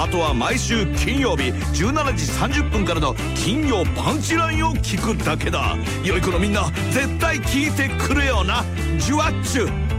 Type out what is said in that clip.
あとは毎週金曜日17時30分からの金曜パンチラインを聞くだけだ。良い子のみんな絶対聞いてくれよな。ジュワッチュ。